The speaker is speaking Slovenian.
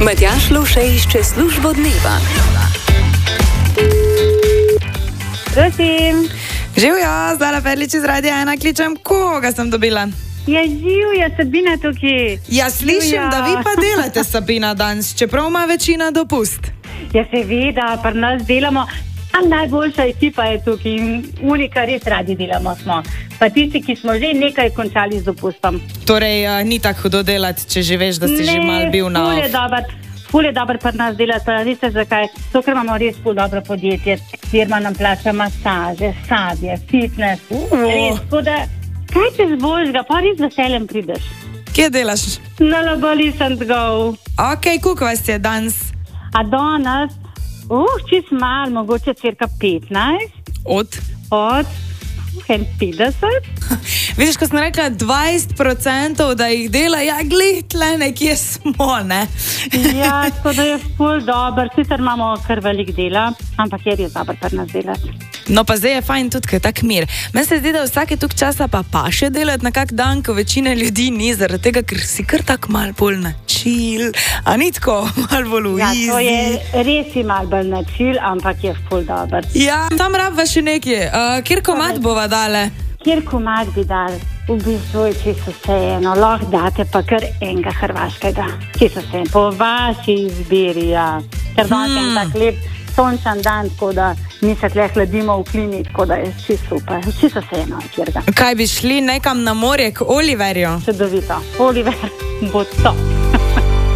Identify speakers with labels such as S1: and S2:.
S1: Matjaž Lovšej išče službo dneva.
S2: Prosim.
S3: Živjo, Zala Perlič iz Radia 1, kličem, koga sem dobila?
S2: Ja, živjo, Sabina tukaj.
S3: Ja, slišim, da vi pa delate, Sabina, danes, čeprav ima večina dopust.
S2: Ja, seveda, pri nas delamo. Najboljša ekipa je tukaj in unika res radi delamo smo. Pa tisti, ki smo že nekaj končali z dopustom.
S3: Torej, ni tako hudo delati, če že veš, da si že mal bil na off.
S2: Ful je dober pri nas delati, pa veste zakaj? To, ker imamo res ful dobro podjetje. Firma nam plača masaže, sadje, fitness. Res, tako da, kaj te zbožga, pa res veseljem prideš.
S3: Kje delaš?
S2: Na Labali and Go.
S3: Ok, koliko vas je danes?
S2: A danes? Čist malo, mogoče cirka 15.
S3: Od
S2: 50.
S3: Vidiš, ko sem rekla 20%, da jih dela, ja, glih, tle nekje smo, ne?
S2: Ja, tako da je ful dober, sicer imamo kar velik dela, ampak je res dober pri nas delati.
S3: No, pa zdaj je fajn tudi, ker je tak mir. Meni se zdi, da vsake tuk časa pa še delati na kak dan, ko večine ljudi ni, zaradi tega, ker si kar tak mal bolj na chill, a ni tako mal bolj easy.
S2: Ja, to je res si mal bolj na chill, ampak je ful dober.
S3: Ja, tam rabva še nekje. Kjer komad bova dale?
S2: Kjer komad bi dal? V bistvu je čisto vseeno, lahko date pa kar enega hrvaškega. Čisto vseeno, po vaši izbiri, ja. Ker danes je tak lep sončan dan, tako da mi se tle hladimo v klimi, tako da je čisto super. Čisto vseeno, kjer ga.
S3: Kaj bi šli nekam na morje k Oliverju?
S2: Čudovito. Oliver bo to.